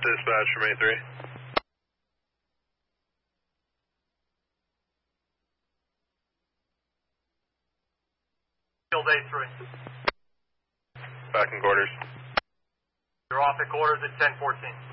Dispatch from A3. Field A3. Back in quarters. You're off at quarters at 10:14.